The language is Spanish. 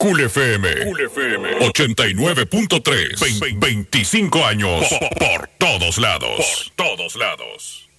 Cool FM. Cool FM 89.3. 25 años por todos lados. Por todos lados.